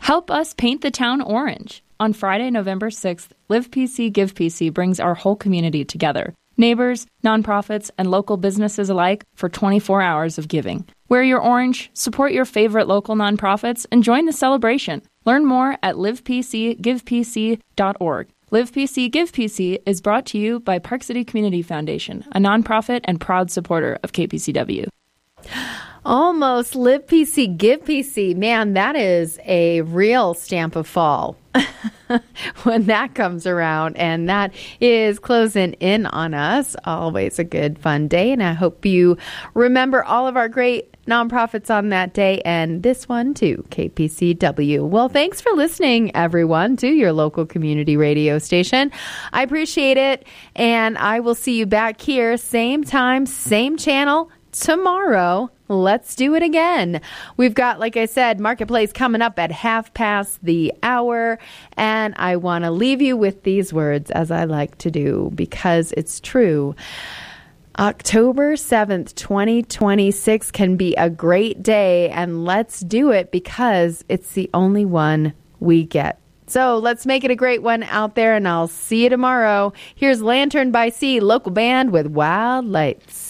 Help us paint the town orange. On Friday, November 6th, Live PC, Give PC brings our whole community together. Neighbors, nonprofits, and local businesses alike for 24 hours of giving. Wear your orange, support your favorite local nonprofits, and join the celebration. Learn more at livepcgivepc.org. Live PC, Give PC is brought to you by Park City Community Foundation, a nonprofit and proud supporter of KPCW. Almost. Live PC, Give PC. Man, that is a real stamp of fall when that comes around. And that is closing in on us. Always a good, fun day. And I hope you remember all of our great nonprofits on that day and this one too, KPCW. Well, thanks for listening, everyone, to your local community radio station. I appreciate it. And I will see you back here, same time, same channel tomorrow. Let's do it again. We've got, like I said, Marketplace coming up at 1:30. And I want to leave you with these words, as I like to do, because it's true. October 7th, 2026 can be a great day, and let's do it because it's the only one we get. So let's make it a great one out there, and I'll see you tomorrow. Here's Lantern by Sea, local band with Wild Lights.